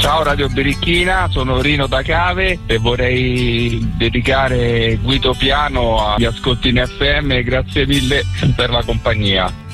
Ciao Radio Berichina, sono Rino da Cave e vorrei dedicare Guido Piano agli ascolti in FM, grazie mille per la compagnia.